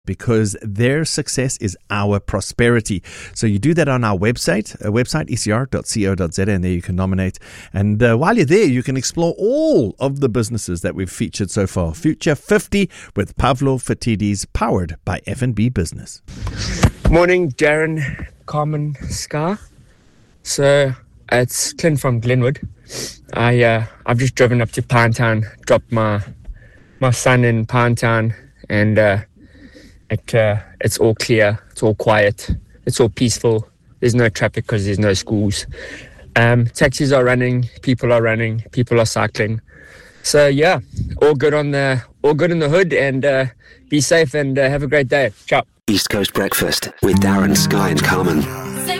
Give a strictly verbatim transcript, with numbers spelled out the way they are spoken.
because their success is our prosperity. So you do that on our website, uh, website e c r dot co dot z a, and there you can nominate. And uh, while you're there, you can explore all of the businesses that we've featured so far. Future fifty with Pavlo Phitidis, powered by F and B Business. Morning, Darren, Carmen, Scar. So it's Clint from Glenwood. I uh, I've just driven up to Pinetown, dropped my my son in Pinetown, and uh, it uh, it's all clear, it's all quiet, it's all peaceful. There's no traffic because there's no schools. Um, taxis are running, people are running, people are cycling. So yeah, all good on the all good in the hood, and uh, be safe and uh, have a great day. Ciao. East Coast Breakfast with Darren, Sky, and Carmen.